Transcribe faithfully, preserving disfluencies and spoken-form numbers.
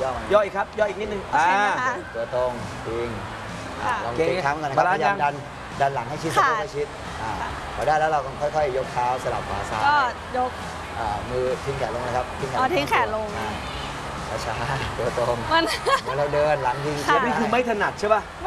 ย่อมาย่ออีกครับย่ออีกนิดนึงอ่าตัวตรงพิงอ่ะค่ะลองเช็คครั้งกันนะครับบาพลานซ์ยายามยังดันดันหลังให้ชิดสะค่ะโพกให้ชิดอ่าพอได้แล้วเราก็ค่อยๆ ยกเท้าสลับขวาซ้ายก็ยกอ่ามือทิ้งแขนลงนะครับทิ้งแขนอ๋อทิ้งแขนลงอ่าช้าๆตัวตรงมันเมื่อเราเดินหลังทิ้งค่ะเช็ดนี่คือไม่ถนัดใช่ป่ะ